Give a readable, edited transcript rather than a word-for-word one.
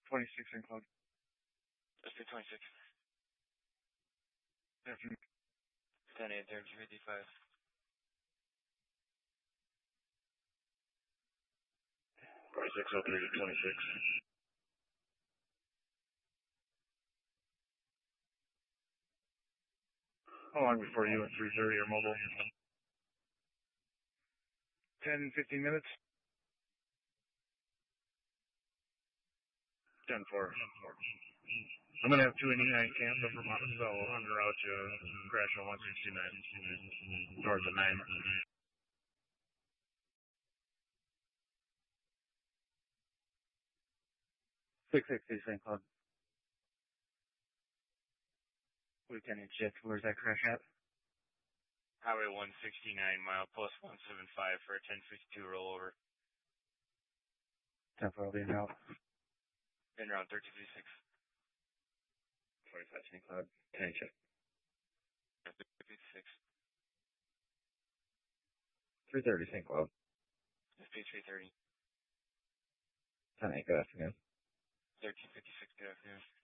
26 St. Cloud. SP 26. Afternoon. 10-8, 1355. 2603 to 26. How long before you and 330 are mobile? 10, 15 minutes. 10-4. I'm going to have two in E9 camp up from Monticello on the route to crash on 169 towards the 9. 660 St. Cloud. Lieutenant Shift, where's that crash at? Highway 169, mile plus 175 for a 1052 rollover. 10-4 will be in route. In route 1356. 45 St. Cloud. 10 check. 1356. 330 St. Cloud. SP 330. 10-8, good afternoon. 1356, good afternoon.